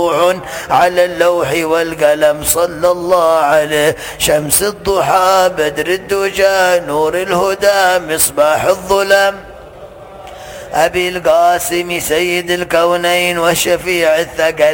على اللوح والقلم صلى الله عليه. شمس الضحى بدر الدجى نور الهدى مصباح الظلام. أبي القاسم سيد الكونين والشفيع الثقل